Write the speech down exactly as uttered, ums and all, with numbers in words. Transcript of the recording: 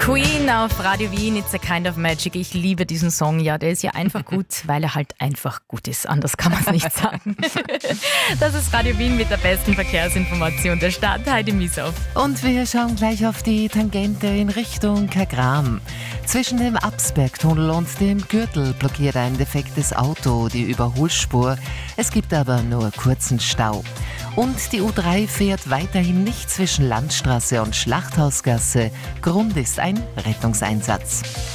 Queen auf Radio Wien, It's a Kind of Magic. Ich liebe diesen Song, ja, der ist ja einfach gut, weil er halt einfach gut ist. Anders kann man es nicht sagen. Das ist Radio Wien mit der besten Verkehrsinformation der Stadt, Heidi Mieshoff. Und wir schauen gleich auf die Tangente in Richtung Kagram. Zwischen dem Absbergtunnel und dem Gürtel blockiert ein defektes Auto die Überholspur. Es gibt aber nur kurzen Stau. Und die U drei fährt weiterhin nicht zwischen Landstraße und Schlachthausgasse. Grund ist ein Rettungseinsatz.